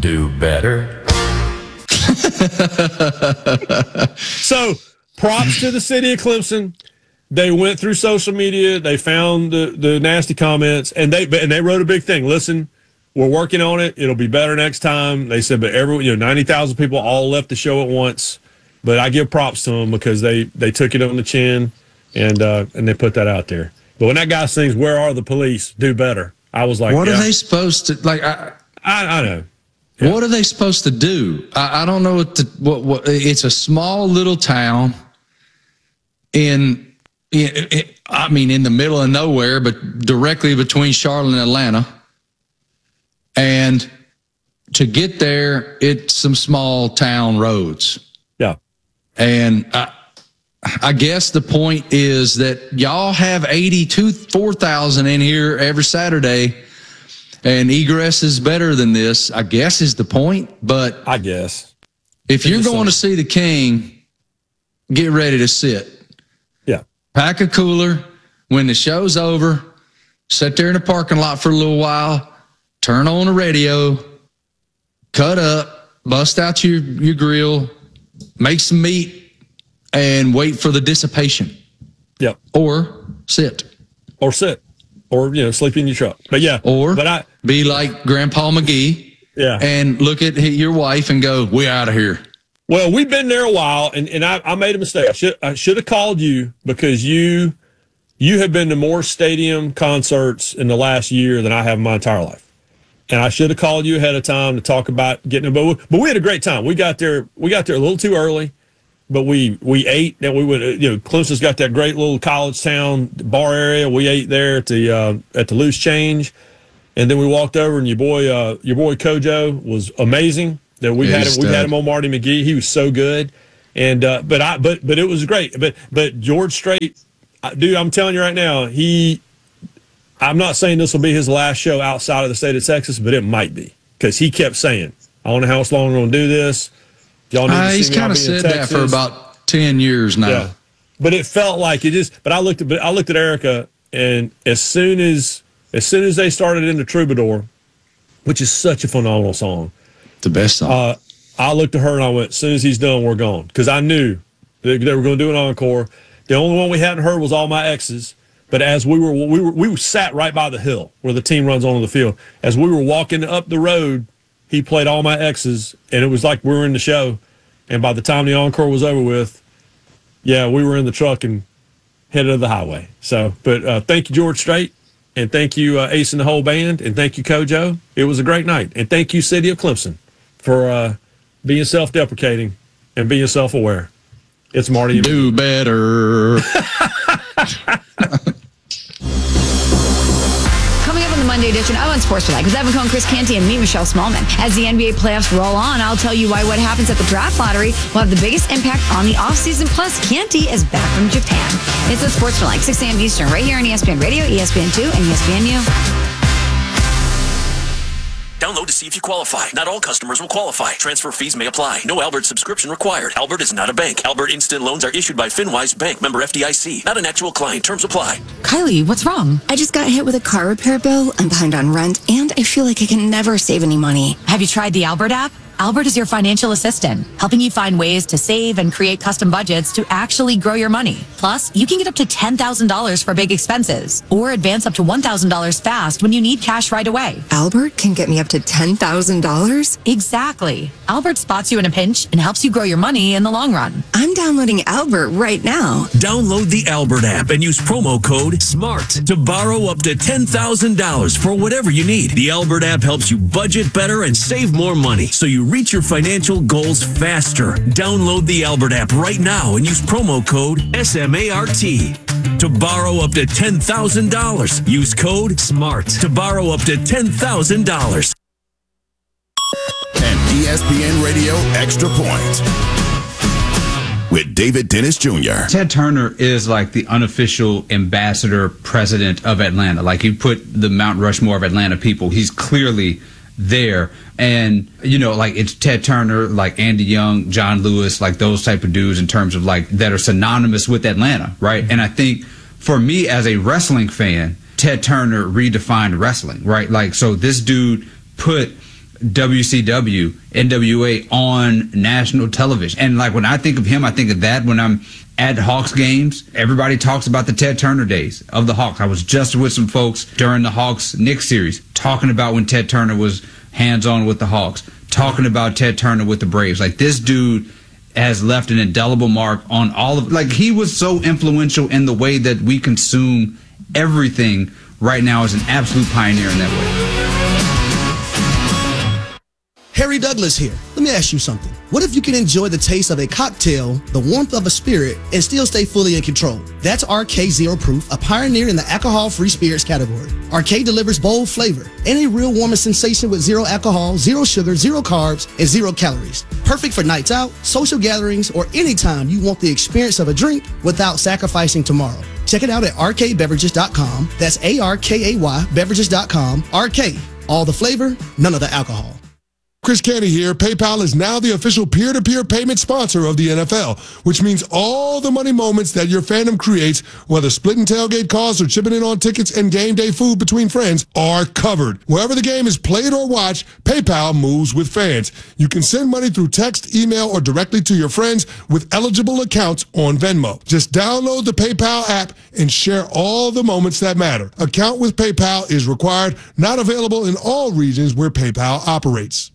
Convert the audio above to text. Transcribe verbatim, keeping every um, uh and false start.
do better. So, props to the city of Clemson. They went through social media. They found the, the nasty comments, and they and they wrote a big thing. Listen, we're working on it. It'll be better next time. They said, but everyone, you know, ninety thousand people all left the show at once. But I give props to them because they, they took it on the chin, and uh, and they put that out there. But when that guy sings, "Where are the police?" Do better. I was like, what yeah. are they supposed to like? I, I, I know. Yeah. What are they supposed to do? I, I don't know what, to, what what. It's a small little town in, in, in, I mean, in the middle of nowhere, but directly between Charlotte and Atlanta. And to get there, it's some small town roads. Yeah. And I, I guess the point is that y'all have eighty-two, four thousand in here every Saturday. And egress is better than this, I guess is the point. But I guess if you're going to see the King, get ready to sit. Yeah. Pack a cooler. When the show's over, sit there in the parking lot for a little while, turn on the radio, cut up, bust out your, your grill, make some meat, and wait for the dissipation. Yep. Or sit. Or sit. Or, you know, sleep in your truck. But yeah. Or but I, be like Grandpa McGee. Yeah. And look at your wife and go, we out of here. Well, we've been there a while, and, and I, I made a mistake. I should I should have called you because you you have been to more stadium concerts in the last year than I have in my entire life. And I should have called you ahead of time to talk about getting them. But, but we had a great time. We got there we got there a little too early. But we we ate, and we went. You know, Clemson's got that great little college town bar area. We ate there at the uh, at the Loose Change, and then we walked over, and your boy uh, your boy Kojo was amazing. That we had him, we had him on Marty McGee. He was so good, and uh, but I but but it was great. But but George Strait, dude, I'm telling you right now, he. I'm not saying this will be his last show outside of the state of Texas, but it might be because he kept saying, "I don't know how long we're going to do this." Y'all need uh, to see he's kind of said that for about ten years now. Yeah. But it felt like it just. But I looked at. But I looked at Erica, and as soon as as soon as they started into Troubadour, which is such a phenomenal song, the best song. Uh, I looked at her and I went, as soon as he's done, we're gone, because I knew they, they were going to do an encore. The only one we hadn't heard was All My Exes. But as we were, we were, we were sat right by the hill where the team runs onto the field. As we were walking up the road, he played All My Exes, and it was like we were in the show. And by the time the encore was over with, yeah, we were in the truck and headed to the highway. So, but uh, thank you, George Strait, and thank you, uh, Ace and the whole band, and thank you, Kojo. It was a great night. And thank you, City of Clemson, for uh, being self-deprecating and being self-aware. It's Marty. Do better. Coming up on the Monday edition of On Sports Tonight with Evan Cohen, Chris Canty, and me, Michelle Smallman. As the N B A playoffs roll on, I'll tell you why what happens at the draft lottery will have the biggest impact on the offseason. Plus, Canty is back from Japan. It's on Sports Tonight, six a.m. Eastern, right here on E S P N Radio, E S P N two, and E S P N U. Download to see if you qualify. Not all customers will qualify. Transfer fees may apply. No Albert subscription required. Albert is not a bank. Albert Instant Loans are issued by FinWise Bank, member F D I C. Not an actual client. Terms apply. Kylie, what's wrong? I just got hit with a car repair bill. I'm behind on rent, and I feel like I can never save any money. Have you tried the Albert app? Albert is your financial assistant, helping you find ways to save and create custom budgets to actually grow your money. Plus, you can get up to ten thousand dollars for big expenses or advance up to one thousand dollars fast when you need cash right away. Albert can get me up to ten thousand dollars? Exactly. Albert spots you in a pinch and helps you grow your money in the long run. I'm downloading Albert right now. Download the Albert app and use promo code SMART to borrow up to ten thousand dollars for whatever you need. The Albert app helps you budget better and save more money, so you reach your financial goals faster. Download the Albert app right now and use promo code S M A R T to borrow up to ten thousand dollars. Use code SMART to borrow up to ten thousand dollars. And E S P N Radio Extra Point with David Dennis Junior Ted Turner is like the unofficial ambassador president of Atlanta. Like, you put the Mount Rushmore of Atlanta people, he's clearly there. And, you know, like, it's Ted Turner, like Andy Young, John Lewis, like those type of dudes in terms of like that are synonymous with Atlanta, right? And I think for me as a wrestling fan, Ted Turner redefined wrestling, right? Like, so this dude put W C W, N W A on national television. And like when I think of him, I think of that when I'm at Hawks games. Everybody talks about the Ted Turner days of the Hawks. I was just with some folks during the Hawks-Knicks series talking about when Ted Turner was hands-on with the Hawks, talking about Ted Turner with the Braves. Like, this dude has left an indelible mark on all of, like, he was so influential in the way that we consume everything right now as an absolute pioneer in that way. Harry Douglas here. Let me ask you something. What if you can enjoy the taste of a cocktail, the warmth of a spirit, and still stay fully in control? That's R K Zero Proof, a pioneer in the alcohol-free spirits category. R K delivers bold flavor and a real warming sensation with zero alcohol, zero sugar, zero carbs, and zero calories. Perfect for nights out, social gatherings, or anytime you want the experience of a drink without sacrificing tomorrow. Check it out at R K beverages dot com. That's A R K A Y beverages dot com. R K, all the flavor, none of the alcohol. Chris Canty here. PayPal is now the official peer-to-peer payment sponsor of the N F L, which means all the money moments that your fandom creates, whether splitting tailgate costs or chipping in on tickets and game day food between friends, are covered. Wherever the game is played or watched, PayPal moves with fans. You can send money through text, email, or directly to your friends with eligible accounts on Venmo. Just download the PayPal app and share all the moments that matter. Account with PayPal is required, not available in all regions where PayPal operates.